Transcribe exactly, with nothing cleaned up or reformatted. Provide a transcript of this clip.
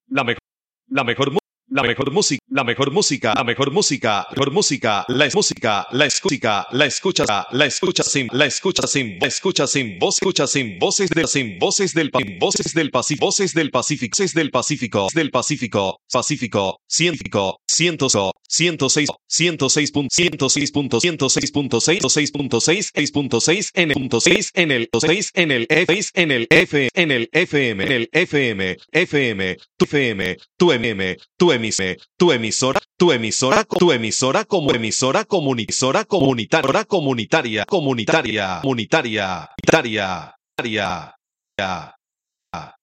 La mejor, la mejor, mu- la mejor música, la mejor música, la mejor música, mejor música, la es música, la escucha, la escuchas, la escuchas sin, la escuchas sin, la escuchas sin voz, escuchas sin voces del, sin voces del, pa- voces del Pacífico, voces del Pacífico, voces del Pacífico, del Pacífico, Pacífico, ciento, ciento, ciento seis, ciento seis punto, ciento seis punto, ciento seis punto seis, seis punto seis, seis punto seis en el punto seis en el seis en el F en el F en el F M en el F M F M tu F M tu M M tu emisora tu emisora tu emisora tu emisora como emisora comunisora comunitaria comunitaria comunitaria comunitaria comunitaria comunitaria